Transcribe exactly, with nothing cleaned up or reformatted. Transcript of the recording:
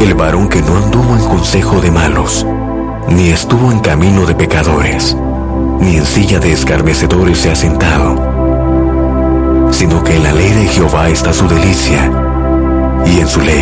el varón que no anduvo en consejo de malos, ni estuvo en camino de pecadores, ni en silla de escarnecedores se ha sentado, sino que en la ley de Jehová está su delicia, y en su ley